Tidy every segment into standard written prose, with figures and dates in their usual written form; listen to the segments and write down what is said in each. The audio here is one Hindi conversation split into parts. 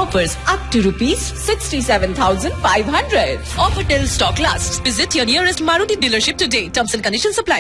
offers up to ₹67,500. Offer till stock lasts. Visit your nearest Maruti dealership today. Terms and conditions apply.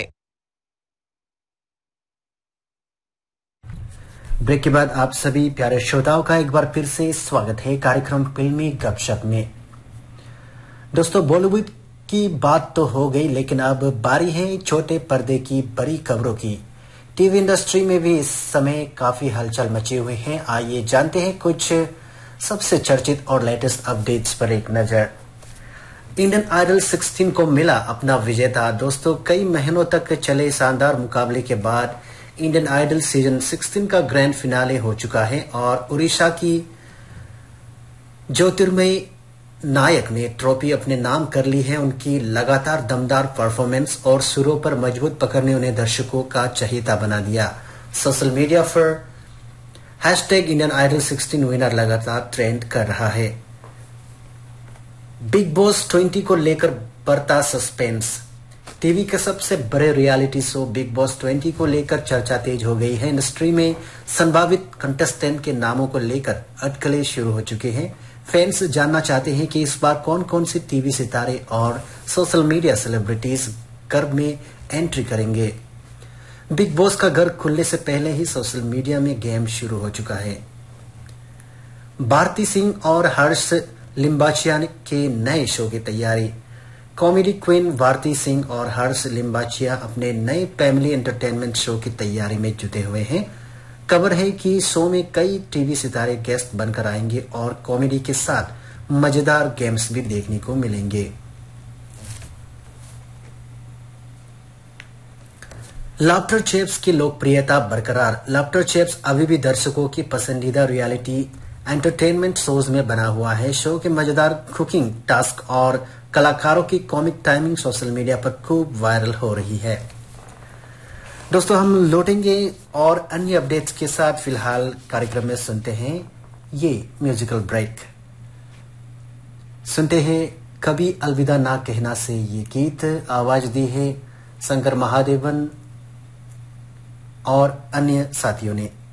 Break के बाद आप सभी प्यारे श्रोताओं का एक बार फिर से स्वागत है कार्यक्रम फिल्मी गपशप में। दोस्तों, बॉलीवुड की बात तो हो गई, लेकिन अब बारी है छोटे पर्दे की बड़ी खबरों की। टीवी इंडस्ट्री में भी इस समय काफी हलचल मचे हुए हैं। आइए जानते हैं कुछ सबसे चर्चित और लेटेस्ट अपडेट्स पर एक नजर। इंडियन आइडल 16 को मिला अपना विजेता। दोस्तों, कई महीनों तक चले शानदार मुकाबले के बाद इंडियन आइडल सीजन 16 का ग्रैंड फिनाले हो चुका है और उड़ीसा की ज्योतिर्मयी नायक ने ट्रॉफी अपने नाम कर ली है। उनकी लगातार दमदार परफॉर्मेंस और सुरों पर मजबूत पकड़ ने उन्हें दर्शकों का चहेता बना दिया। सोशल मीडिया पर #इंडियन आइडल 16 विनर लगातार ट्रेंड कर रहा है। बिग बॉस 20 को लेकर बढ़ता सस्पेंस। टीवी के सबसे बड़े रियलिटी शो बिग बॉस 20 को लेकर चर्चा तेज हो गई है। इंडस्ट्री में संभावित कंटेस्टेंट के नामों को लेकर अटकलें शुरू हो चुके हैं। फैंस जानना चाहते हैं कि इस बार कौन कौन से टीवी सितारे और सोशल मीडिया सेलिब्रिटीज गर्भ में एंट्री करेंगे। बिग बॉस का घर खुलने से पहले ही सोशल मीडिया में गेम शुरू हो चुका है। भारती सिंह और हर्ष लिम्बाचिया के नए शो की तैयारी। कॉमेडी क्वीन भारती सिंह और हर्ष लिम्बाचिया अपने नए फैमिली एंटरटेनमेंट शो की तैयारी में जुटे हुए हैं। खबर है कि शो में कई टीवी सितारे गेस्ट बनकर आएंगे और कॉमेडी के साथ मजेदार गेम्स भी देखने को मिलेंगे। लाफ्टर चेफ्स की लोकप्रियता बरकरार। लाफ्टर चेफ्स अभी भी दर्शकों की पसंदीदा रियलिटी एंटरटेनमेंट शोज में बना हुआ है। शो के मजेदार कुकिंग टास्क और कलाकारों की कॉमिक टाइमिंग सोशल मीडिया पर खूब वायरल हो रही है। दोस्तों, हम लौटेंगे और अन्य अपडेट्स के साथ। फिलहाल कार्यक्रम में सुनते हैं ये म्यूजिकल ब्रेक। सुनते हैं कभी अलविदा ना कहना से ये गीत। आवाज दी है शंकर महादेवन और अन्य साथियों ने।